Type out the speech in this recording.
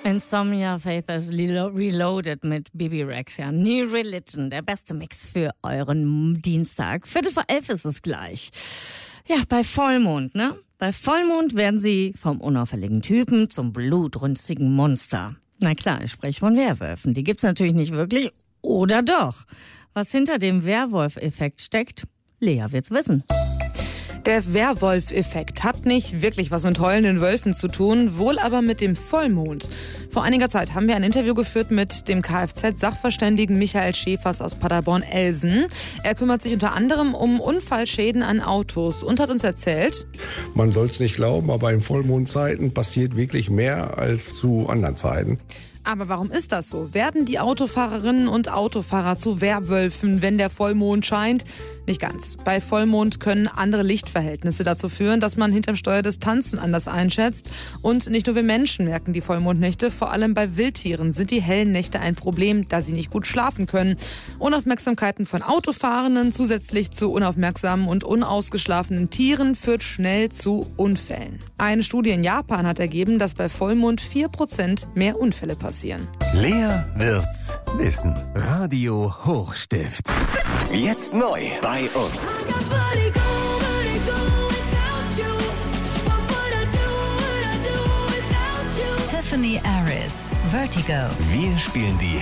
Insomnia Faith Reloaded mit Bibi Rexha. New Religion, der beste Mix für euren Dienstag. 11:45 ist es gleich. Ja, bei Vollmond, ne? Bei Vollmond werden sie vom unauffälligen Typen zum blutrünstigen Monster. Na klar, ich spreche von Werwölfen. Die gibt's natürlich nicht wirklich. Oder doch? Was hinter dem Werwolf-Effekt steckt, Lea wird's wissen. Der Werwolf-Effekt hat nicht wirklich was mit heulenden Wölfen zu tun, wohl aber mit dem Vollmond. Vor einiger Zeit haben wir ein Interview geführt mit dem Kfz-Sachverständigen Michael Schäfers aus Paderborn-Elsen. Er kümmert sich unter anderem um Unfallschäden an Autos und hat uns erzählt: Man soll es nicht glauben, aber in Vollmondzeiten passiert wirklich mehr als zu anderen Zeiten. Aber warum ist das so? Werden die Autofahrerinnen und Autofahrer zu Werwölfen, wenn der Vollmond scheint? Nicht ganz. Bei Vollmond können andere Lichtverhältnisse dazu führen, dass man hinterm Steuer Distanzen anders einschätzt. Und nicht nur wir Menschen merken die Vollmondnächte, vor allem bei Wildtieren sind die hellen Nächte ein Problem, da sie nicht gut schlafen können. Unaufmerksamkeiten von Autofahrenden zusätzlich zu unaufmerksamen und unausgeschlafenen Tieren führt schnell zu Unfällen. Eine Studie in Japan hat ergeben, dass bei Vollmond 4% mehr Unfälle passieren. Lea wird's wissen. Radio Hochstift. Jetzt neu bei uns. Tiffany Aris, Vertigo. Wir spielen die